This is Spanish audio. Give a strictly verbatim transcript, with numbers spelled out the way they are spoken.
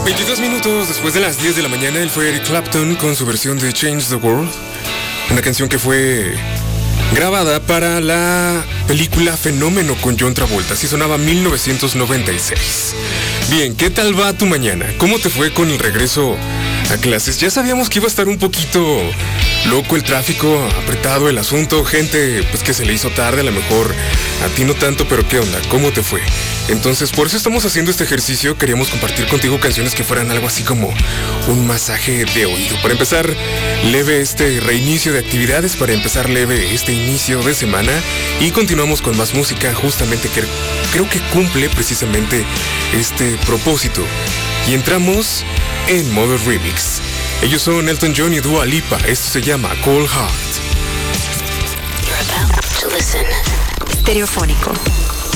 veintidós minutos después de las diez de la mañana, él fue Eric Clapton con su versión de Change the World, una canción que fue grabada para la película Fenómeno con John Travolta. Así sonaba mil novecientos noventa y seis. Bien, ¿qué tal va tu mañana? ¿Cómo te fue con el regreso a clases? Ya sabíamos que iba a estar un poquito loco el tráfico, apretado el asunto, gente pues que se le hizo tarde, a lo mejor a ti no tanto, pero ¿qué onda? ¿Cómo te fue? Entonces, por eso estamos haciendo este ejercicio. Queríamos compartir contigo canciones que fueran algo así como un masaje de oído. Para empezar leve este reinicio de actividades, para empezar leve este inicio de semana, y continuamos con más música justamente que creo que cumple precisamente este propósito. Y entramos en modo remix. Ellos son Elton John y Dua Lipa. Esto se llama Cold Heart. You're about to listen. Stereofónico.